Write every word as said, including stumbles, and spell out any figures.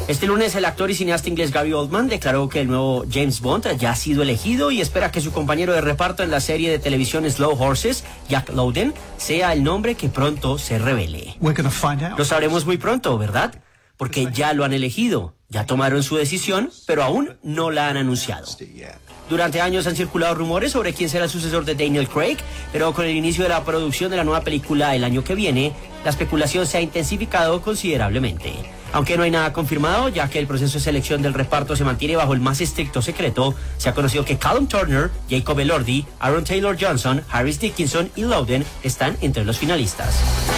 Este lunes el actor y cineasta inglés Gary Oldman declaró que el nuevo James Bond ya ha sido elegido y espera que su compañero de reparto en la serie de televisión Slow Horses, Jack Lowden, sea el nombre que pronto se revele. Lo sabremos muy pronto, ¿verdad? Porque ya lo han elegido, ya tomaron su decisión, pero aún no la han anunciado. Durante años han circulado rumores sobre quién será el sucesor de Daniel Craig, pero con el inicio de la producción de la nueva película el año que viene, la especulación se ha intensificado considerablemente. Aunque no hay nada confirmado, ya que el proceso de selección del reparto se mantiene bajo el más estricto secreto, se ha conocido que Callum Turner, Jacob Elordi, Aaron Taylor Johnson, Harris Dickinson y Lowden están entre los finalistas.